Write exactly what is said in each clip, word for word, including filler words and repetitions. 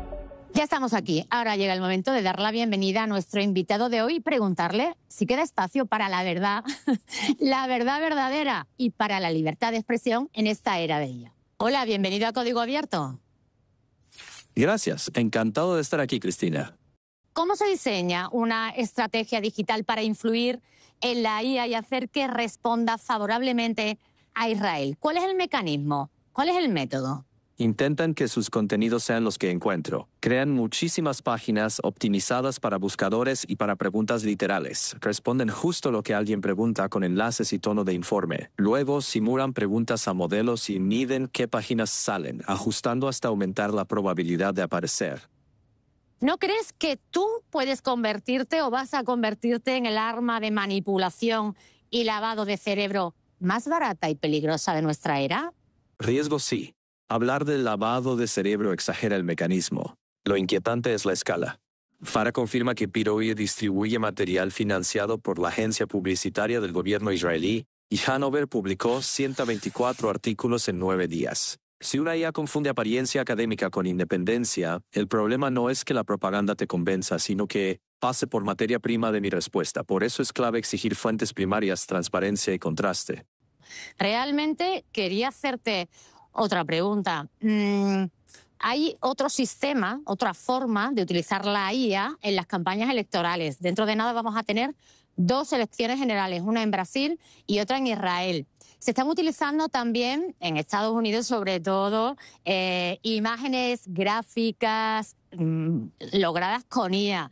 Ya estamos aquí. Ahora llega el momento de dar la bienvenida a nuestro invitado de hoy y preguntarle si queda espacio para la verdad, la verdad verdadera y para la libertad de expresión en esta era de ella. Hola, bienvenido a Código Abierto. Gracias. Encantado de estar aquí, Cristina. ¿Cómo se diseña una estrategia digital para influir en la I A y hacer que responda favorablemente a Israel? ¿Cuál es el mecanismo? ¿Cuál es el método? Intentan que sus contenidos sean los que encuentro. Crean muchísimas páginas optimizadas para buscadores y para preguntas literales. Responden justo lo que alguien pregunta con enlaces y tono de informe. Luego simulan preguntas a modelos y miden qué páginas salen, ajustando hasta aumentar la probabilidad de aparecer. ¿No crees que tú puedes convertirte o vas a convertirte en el arma de manipulación y lavado de cerebro más barata y peligrosa de nuestra era? Riesgo sí. Hablar del lavado de cerebro exagera el mecanismo. Lo inquietante es la escala. Farah confirma que Piroye distribuye material financiado por la agencia publicitaria del gobierno israelí y Hanover publicó ciento veinticuatro artículos en nueve días. Si una I A confunde apariencia académica con independencia, el problema no es que la propaganda te convenza, sino que pase por materia prima de mi respuesta. Por eso es clave exigir fuentes primarias, transparencia y contraste. Realmente quería hacerte otra pregunta. Mm, ¿Hay otro sistema, otra forma de utilizar la I A en las campañas electorales? Dentro de nada vamos a tener dos elecciones generales, una en Brasil y otra en Israel. Se están utilizando también en Estados Unidos, sobre todo, eh, imágenes gráficas mmm, logradas con I A.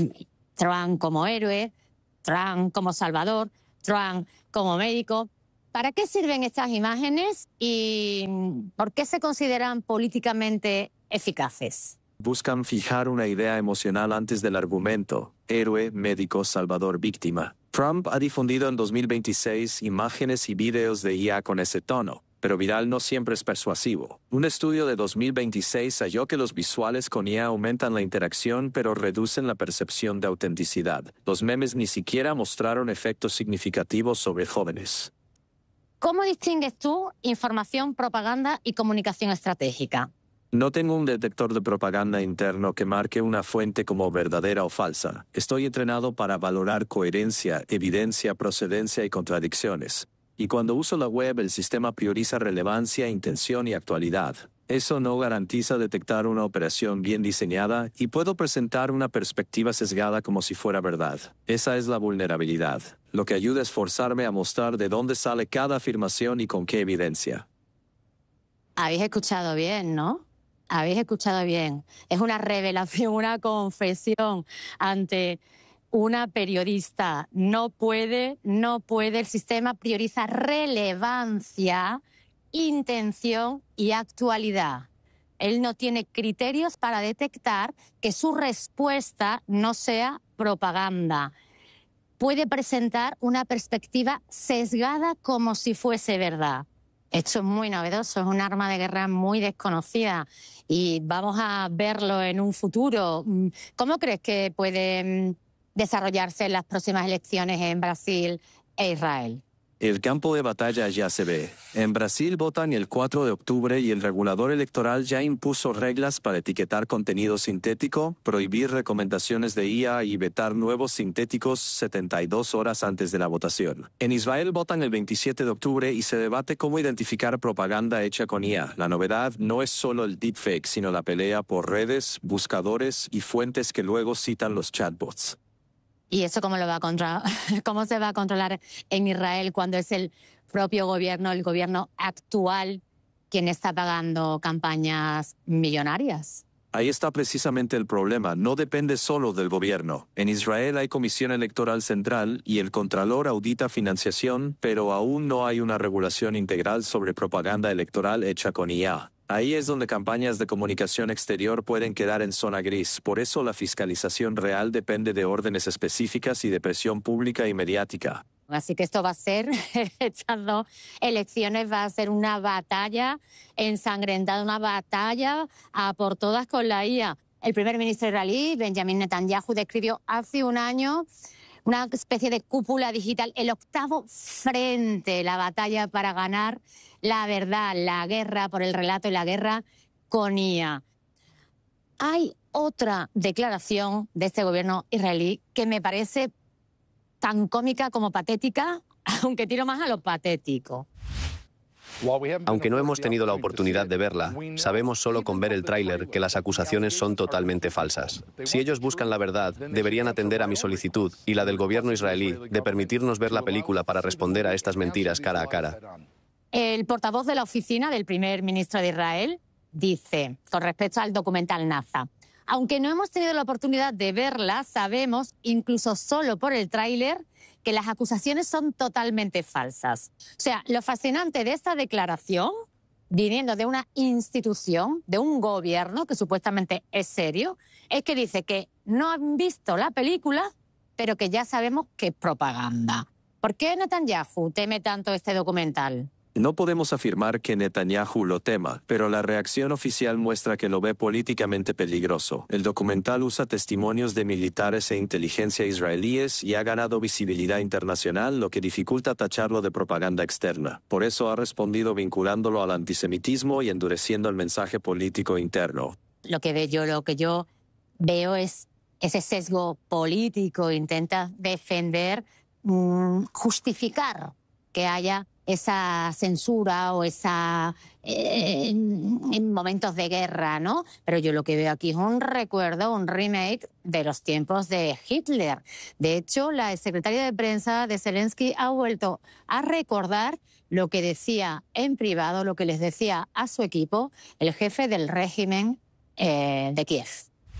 Trump como héroe, Trump como salvador, Trump como médico. ¿Para qué sirven estas imágenes y por qué se consideran políticamente eficaces? Buscan fijar una idea emocional antes del argumento: héroe, médico, salvador, víctima. Trump ha difundido en dos mil veintiséis imágenes y videos de I A con ese tono, pero viral no siempre es persuasivo. Un estudio de dos mil veintiséis halló que los visuales con I A aumentan la interacción pero reducen la percepción de autenticidad. Los memes ni siquiera mostraron efectos significativos sobre jóvenes. ¿Cómo distingues tú información, propaganda y comunicación estratégica? No tengo un detector de propaganda interno que marque una fuente como verdadera o falsa. Estoy entrenado para valorar coherencia, evidencia, procedencia y contradicciones. Y cuando uso la web, el sistema prioriza relevancia, intención y actualidad. Eso no garantiza detectar una operación bien diseñada y puedo presentar una perspectiva sesgada como si fuera verdad. Esa es la vulnerabilidad. Lo que ayuda es forzarme a mostrar de dónde sale cada afirmación y con qué evidencia. Habéis escuchado bien, ¿no? Habéis escuchado bien. Es una revelación, una confesión ante una periodista. No puede, no puede. El sistema prioriza relevancia, intención y actualidad. Él no tiene criterios para detectar que su respuesta no sea propaganda. Puede presentar una perspectiva sesgada como si fuese verdad. Esto es muy novedoso, es un arma de guerra muy desconocida y vamos a verlo en un futuro. ¿Cómo crees que puede desarrollarse en las próximas elecciones en Brasil e Israel? El campo de batalla ya se ve. En Brasil votan el cuatro de octubre y el regulador electoral ya impuso reglas para etiquetar contenido sintético, prohibir recomendaciones de I A y vetar nuevos sintéticos setenta y dos horas antes de la votación. En Israel votan el veintisiete de octubre y se debate cómo identificar propaganda hecha con I A. La novedad no es solo el deepfake, sino la pelea por redes, buscadores y fuentes que luego citan los chatbots. ¿Y eso cómo lo va a controlar? ¿Cómo se va a controlar en Israel cuando es el propio gobierno, el gobierno actual, quien está pagando campañas millonarias? Ahí está precisamente el problema. No depende solo del gobierno. En Israel hay Comisión Electoral Central y el Contralor audita financiación, pero aún no hay una regulación integral sobre propaganda electoral hecha con I A. Ahí es donde campañas de comunicación exterior pueden quedar en zona gris. Por eso la fiscalización real depende de órdenes específicas y de presión pública y mediática. Así que esto va a ser, estas dos elecciones va a ser una batalla ensangrentada, una batalla a por todas con la I A. El primer ministro israelí, Benjamin Netanyahu, describió hace un año una especie de cúpula digital, el octavo frente, la batalla para ganar la verdad, la guerra por el relato y la guerra con I A. hay otra declaración de este gobierno israelí que me parece tan cómica como patética, aunque tiro más a lo patético. Aunque no hemos tenido la oportunidad de verla, sabemos solo con ver el tráiler que las acusaciones son totalmente falsas. Si ellos buscan la verdad, deberían atender a mi solicitud y la del gobierno israelí de permitirnos ver la película para responder a estas mentiras cara a cara. El portavoz de la oficina del primer ministro de Israel dice, con respecto al documental Naza, aunque no hemos tenido la oportunidad de verla, sabemos, incluso solo por el tráiler, que las acusaciones son totalmente falsas. O sea, lo fascinante de esta declaración, viniendo de una institución, de un gobierno que supuestamente es serio, es que dice que no han visto la película, pero que ya sabemos que es propaganda. ¿Por qué Netanyahu teme tanto este documental? No podemos afirmar que Netanyahu lo tema, pero la reacción oficial muestra que lo ve políticamente peligroso. El documental usa testimonios de militares e inteligencia israelíes y ha ganado visibilidad internacional, lo que dificulta tacharlo de propaganda externa. Por eso ha respondido vinculándolo al antisemitismo y endureciendo el mensaje político interno. Lo que veo yo, lo que yo veo es ese sesgo político, intenta defender, mmm, justificar que haya esa censura o esa eh, en momentos de guerra, ¿no? Pero yo lo que veo aquí es un recuerdo, un remake de los tiempos de Hitler. De hecho, la secretaria de prensa de Zelensky ha vuelto a recordar lo que decía en privado, lo que les decía a su equipo el jefe del régimen eh, de Kiev.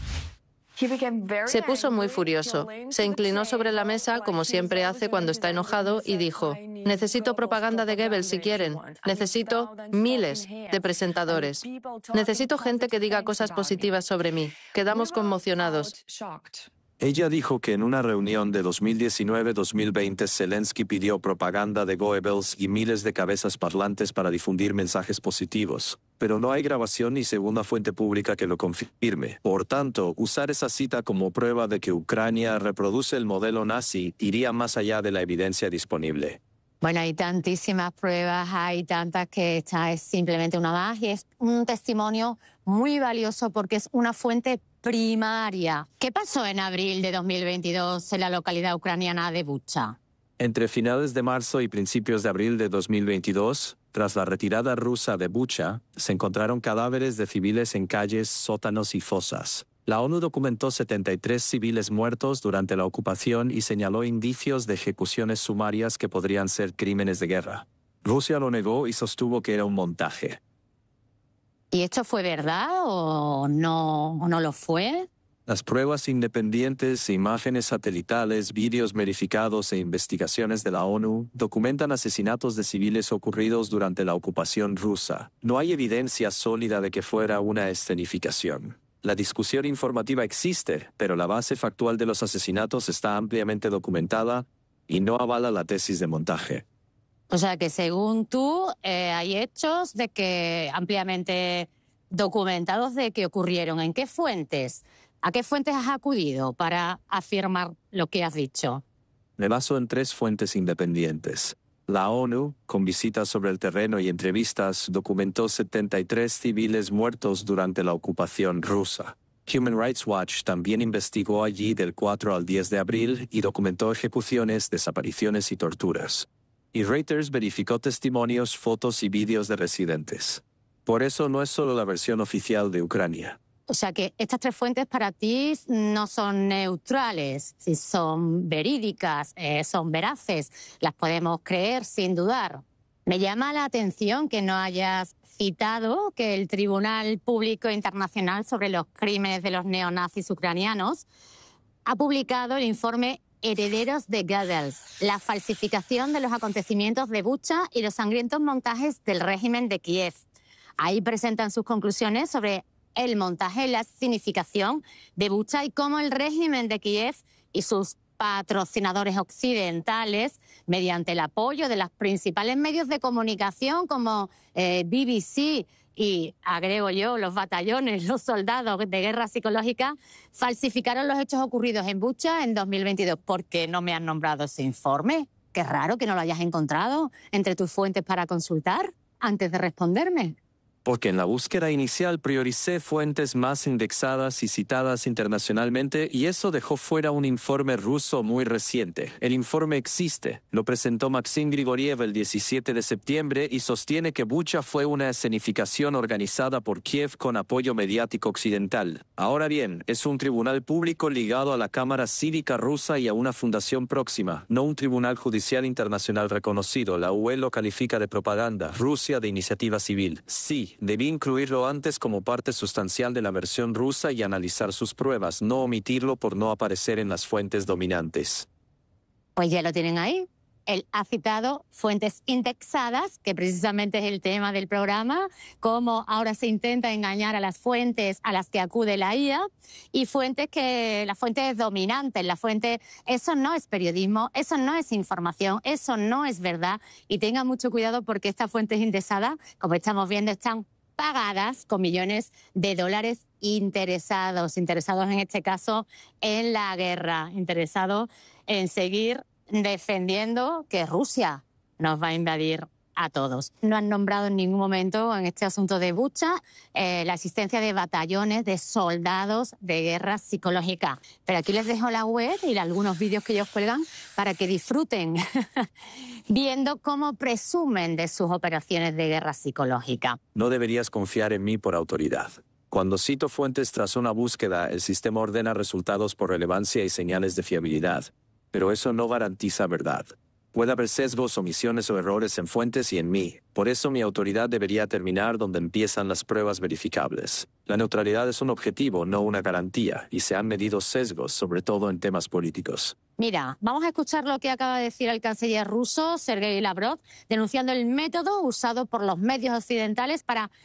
Se puso muy furioso. Se inclinó sobre la mesa, como siempre hace cuando está enojado, y dijo, necesito propaganda de Goebbels si quieren. Necesito miles de presentadores. Necesito gente que diga cosas positivas sobre mí. Quedamos conmocionados. Ella dijo que en una reunión de dos mil diecinueve dos mil veinte Zelensky pidió propaganda de Goebbels y miles de cabezas parlantes para difundir mensajes positivos. Pero no hay grabación ni segunda fuente pública que lo confirme. Por tanto, usar esa cita como prueba de que Ucrania reproduce el modelo nazi iría más allá de la evidencia disponible. Bueno, hay tantísimas pruebas, hay tantas que esta es simplemente una más y es un testimonio muy valioso porque es una fuente primaria. ¿Qué pasó en abril de dos mil veintidós en la localidad ucraniana de Bucha? Entre finales de marzo y principios de abril de dos mil veintidós, tras la retirada rusa de Bucha, se encontraron cadáveres de civiles en calles, sótanos y fosas. La ONU documentó setenta y tres civiles muertos durante la ocupación y señaló indicios de ejecuciones sumarias que podrían ser crímenes de guerra. Rusia lo negó y sostuvo que era un montaje. ¿Y esto fue verdad o no, o no lo fue? Las pruebas independientes, imágenes satelitales, vídeos verificados e investigaciones de la ONU documentan asesinatos de civiles ocurridos durante la ocupación rusa. No hay evidencia sólida de que fuera una escenificación. La discusión informativa existe, pero la base factual de los asesinatos está ampliamente documentada y no avala la tesis de montaje. O sea que según tú, eh, hay hechos de que ampliamente documentados de que ocurrieron. ¿En qué fuentes? ¿A qué fuentes has acudido para afirmar lo que has dicho? Me baso en tres fuentes independientes. La ONU, con visitas sobre el terreno y entrevistas, documentó setenta y tres civiles muertos durante la ocupación rusa. Human Rights Watch también investigó allí del cuatro al diez de abril y documentó ejecuciones, desapariciones y torturas. Y Reuters verificó testimonios, fotos y vídeos de residentes. Por eso no es solo la versión oficial de Ucrania. O sea que estas tres fuentes para ti no son neutrales, si son verídicas, eh, son veraces, las podemos creer sin dudar. Me llama la atención que no hayas citado que el Tribunal Público Internacional sobre los Crímenes de los Neonazis Ucranianos ha publicado el informe Herederos de Goebbels, la falsificación de los acontecimientos de Bucha y los sangrientos montajes del régimen de Kiev. Ahí presentan sus conclusiones sobre el montaje, la significación de Bucha y cómo el régimen de Kiev y sus patrocinadores occidentales, mediante el apoyo de los principales medios de comunicación como eh, B B C y, agrego yo, los batallones, los soldados de guerra psicológica, falsificaron los hechos ocurridos en Bucha en dos mil veintidós. ¿Por qué no me han nombrado ese informe? Qué raro que no lo hayas encontrado entre tus fuentes para consultar antes de responderme. Porque en la búsqueda inicial prioricé fuentes más indexadas y citadas internacionalmente y eso dejó fuera un informe ruso muy reciente. El informe existe, lo presentó Maxim Grigoriev el diecisiete de septiembre y sostiene que Bucha fue una escenificación organizada por Kiev con apoyo mediático occidental. Ahora bien, es un tribunal público ligado a la Cámara Cívica rusa y a una fundación próxima, no un tribunal judicial internacional reconocido. La U E lo califica de propaganda, Rusia de iniciativa civil. Sí, debí incluirlo antes como parte sustancial de la versión rusa y analizar sus pruebas, no omitirlo por no aparecer en las fuentes dominantes. Pues ya lo tienen ahí. Él ha citado fuentes indexadas, que precisamente es el tema del programa, cómo ahora se intenta engañar a las fuentes a las que acude la I A, y fuentes que, las fuentes dominantes, la fuente, eso no es periodismo, eso no es información, eso no es verdad, y tengan mucho cuidado porque estas fuentes indexadas, como estamos viendo, están pagadas con millones de dólares interesados, interesados en este caso en la guerra, interesados en seguir defendiendo que Rusia nos va a invadir a todos. No han nombrado en ningún momento en este asunto de Bucha eh, la existencia de batallones de soldados de guerra psicológica. Pero aquí les dejo la web y algunos vídeos que ellos cuelgan para que disfruten viendo cómo presumen de sus operaciones de guerra psicológica. No deberías confiar en mí por autoridad. Cuando cito fuentes tras una búsqueda, el sistema ordena resultados por relevancia y señales de fiabilidad. Pero eso no garantiza verdad. Puede haber sesgos, omisiones o errores en fuentes y en mí. Por eso mi autoridad debería terminar donde empiezan las pruebas verificables. La neutralidad es un objetivo, no una garantía, y se han medido sesgos, sobre todo en temas políticos. Mira, vamos a escuchar lo que acaba de decir el canciller ruso, Sergei Lavrov, denunciando el método usado por los medios occidentales para